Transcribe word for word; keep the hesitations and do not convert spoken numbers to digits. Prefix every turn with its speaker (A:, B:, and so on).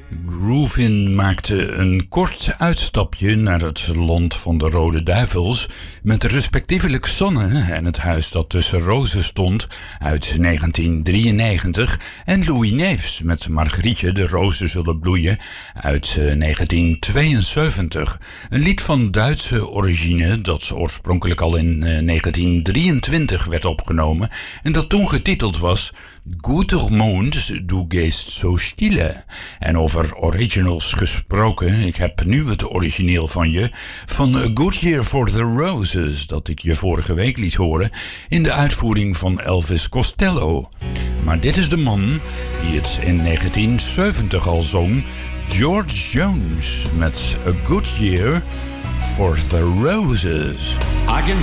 A: Groovin maakte een kort uitstapje naar het land van de Rode Duivels met respectievelijk Sonne en het huis dat tussen rozen stond uit negentien drieënnegentig en Louis Neefs met Margrietje, de rozen zullen bloeien uit negentien tweeënzeventig. Een lied van Duitse origine dat oorspronkelijk al in negentien drieëntwintig werd opgenomen en dat toen getiteld was Guter Mond, du gehst so stille. En over originals gesproken, ik heb nu het origineel van je, van A Good Year for the Roses, dat ik je vorige week liet horen, in de uitvoering van Elvis Costello. Maar dit is de man die het in negentien zeventig al zong, George Jones, met A Good Year for the Roses.
B: I can